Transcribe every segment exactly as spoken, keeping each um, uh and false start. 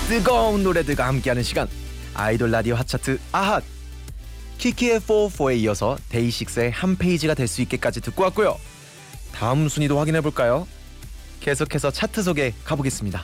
뜨거운 노래들과 함께하는 시간, 아이돌 라디오 핫차트 아핫. 키키의 포포에 이어서 데이식스의 한 페이지가 될 수 있게까지 듣고 왔고요. 다음 순위도 확인해볼까요? 계속해서 차트 소개 가보겠습니다.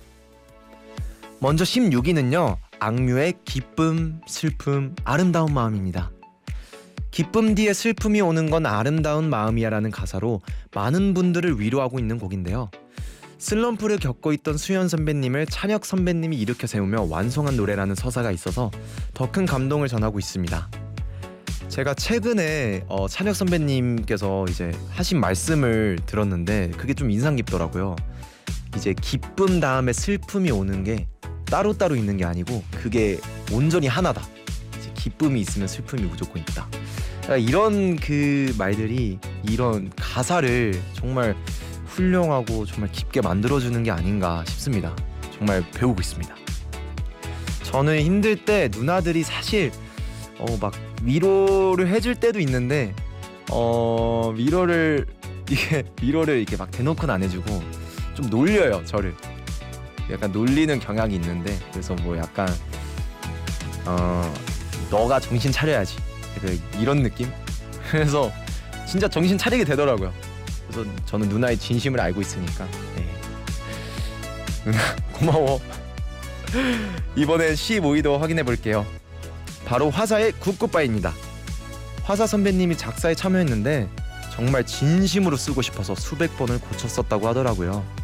먼저 십육 위는요, 악뮤의 기쁨, 슬픔, 아름다운 마음입니다. 기쁨 뒤에 슬픔이 오는 건 아름다운 마음이야 라는 가사로 많은 분들을 위로하고 있는 곡인데요. 슬럼프를 겪고 있던 수현 선배님을 찬혁 선배님이 일으켜 세우며 완성한 노래라는 서사가 있어서 더 큰 감동을 전하고 있습니다. 제가 최근에 어, 찬혁 선배님께서 이제 하신 말씀을 들었는데 그게 좀 인상 깊더라고요. 이제 기쁨 다음에 슬픔이 오는 게 따로따로 있는 게 아니고 그게 온전히 하나다. 이제 기쁨이 있으면 슬픔이 무조건 있다. 그러니까 이런 그 말들이 이런 가사를 정말 훌륭하고 정말 깊게 만들어주는 게 아닌가 싶습니다. 정말 배우고 있습니다. 저는 힘들 때 누나들이 사실 어, 막 위로를 해줄 때도 있는데 어, 위로를 이게 위로를 이렇게 막 대놓고는 안 해주고 좀 놀려요, 저를. 약간 놀리는 경향이 있는데 그래서 뭐 약간 어, 너가 정신 차려야지, 이런 느낌? 그래서 진짜 정신 차리게 되더라고요. 그래서 저는 누나의 진심을 알고 있으니까 네. 누나 고마워. 이번엔 십오 위도 확인해 볼게요. 바로 화사의 굿굿바이입니다. 화사 선배님이 작사에 참여했는데 정말 진심으로 쓰고 싶어서 수백 번을 고쳤었다고 하더라고요.